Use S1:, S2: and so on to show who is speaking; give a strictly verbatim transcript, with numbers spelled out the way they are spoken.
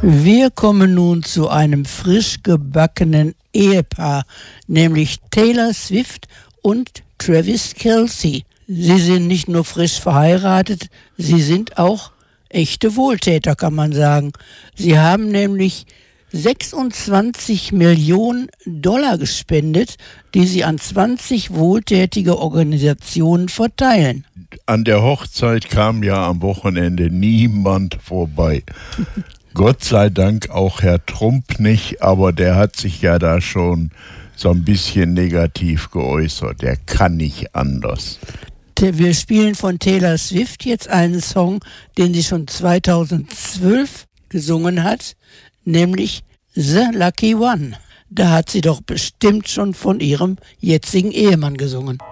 S1: Wir kommen nun zu einem frisch gebackenen Ehepaar, nämlich Taylor Swift und Travis Kelce. Sie sind nicht nur frisch verheiratet, sie sind auch echte Wohltäter, kann man sagen. Sie haben nämlich sechsundzwanzig Millionen Dollar gespendet, die sie an zwanzig wohltätige Organisationen verteilen.
S2: An der Hochzeit kam ja am Wochenende niemand vorbei. Gott sei Dank auch Herr Trump nicht, aber der hat sich ja da schon so ein bisschen negativ geäußert. Der kann nicht anders.
S1: Wir spielen von Taylor Swift jetzt einen Song, den sie schon zweitausendzwölf gesungen hat, nämlich The Lucky One. Da hat sie doch bestimmt schon von ihrem jetzigen Ehemann gesungen.